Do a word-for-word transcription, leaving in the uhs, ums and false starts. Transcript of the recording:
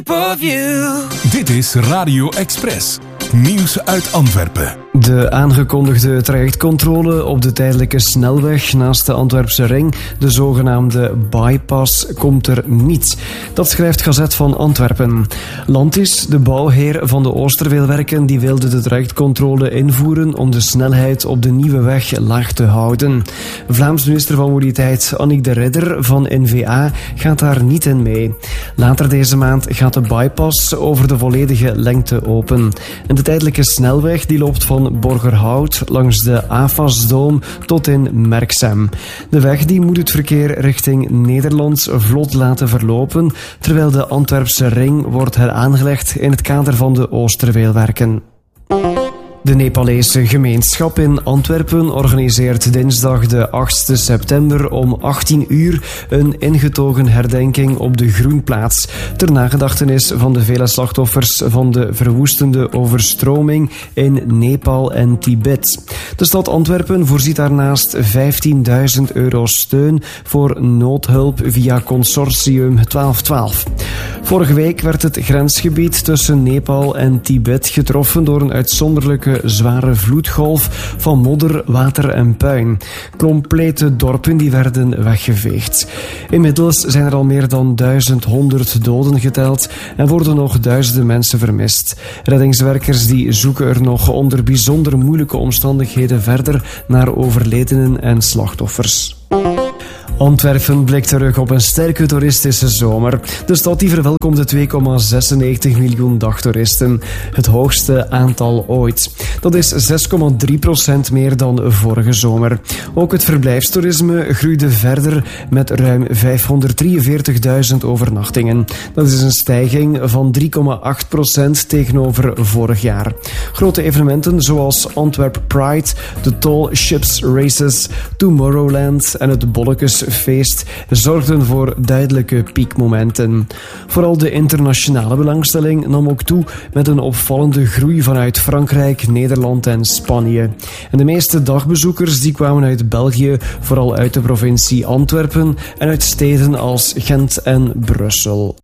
Dit is Radio Express. Nieuws uit Antwerpen. De aangekondigde trajectcontrole op de tijdelijke snelweg naast de Antwerpse ring, de zogenaamde bypass, komt er niet. Dat schrijft Gazet van Antwerpen. Landis, de bouwheer van de Oosterweelwerken, die wilde de trajectcontrole invoeren om de snelheid op de nieuwe weg laag te houden. Vlaams minister van Mobiliteit Annick de Ridder van N V A gaat daar niet in mee. Later deze maand gaat de bypass over de volledige lengte open. En de tijdelijke snelweg die loopt van Borgerhout langs de Afasdoom tot in Merksem. De weg die moet het verkeer richting Nederland vlot laten verlopen, terwijl de Antwerpse ring wordt heraangelegd in het kader van de Oosterweelwerken. De Nepalese gemeenschap in Antwerpen organiseert dinsdag de achtste september om achttien uur een ingetogen herdenking op de Groenplaats ter nagedachtenis van de vele slachtoffers van de verwoestende overstroming in Nepal en Tibet. De stad Antwerpen voorziet daarnaast vijftienduizend euro steun voor noodhulp via consortium twaalf twaalf. Vorige week werd het grensgebied tussen Nepal en Tibet getroffen door een uitzonderlijke zware vloedgolf van modder, water en puin. Complete dorpen die werden weggeveegd. Inmiddels zijn er al meer dan duizend honderd doden geteld en worden nog duizenden mensen vermist. Reddingswerkers die zoeken er nog onder bijzonder moeilijke omstandigheden verder naar overledenen en slachtoffers. Antwerpen blikt terug op een sterke toeristische zomer. De stad die verwelkomde twee komma zesennegentig miljoen dagtoeristen. Het hoogste aantal ooit. Dat is zes komma drie procent meer dan vorige zomer. Ook het verblijfstoerisme groeide verder met ruim vijfhonderddrieënveertigduizend overnachtingen. Dat is een stijging van drie komma acht procent tegenover vorig jaar. Grote evenementen zoals Antwerp Pride, de Tall Ships Races, Tomorrowland en het Bollekes feest zorgden voor duidelijke piekmomenten. Vooral de internationale belangstelling nam ook toe met een opvallende groei vanuit Frankrijk, Nederland en Spanje. En de meeste dagbezoekers die kwamen uit België, vooral uit de provincie Antwerpen en uit steden als Gent en Brussel.